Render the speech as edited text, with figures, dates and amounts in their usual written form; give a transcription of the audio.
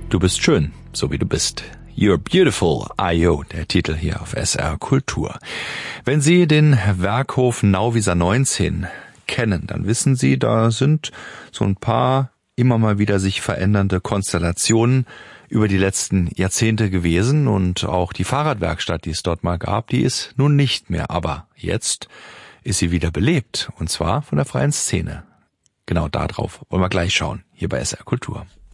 Du bist schön, so wie du bist. You're Beautiful, I.O., der Titel hier auf SR Kultur. Wenn Sie den Werkhof Nauwieser 19 kennen, dann wissen Sie, da sind so ein paar immer mal wieder sich verändernde Konstellationen über die letzten Jahrzehnte gewesen und auch die Fahrradwerkstatt, die es dort mal gab, die ist nun nicht mehr. Aber jetzt ist sie wieder belebt und zwar von der freien Szene. Genau darauf wollen wir gleich schauen, hier bei SR Kultur.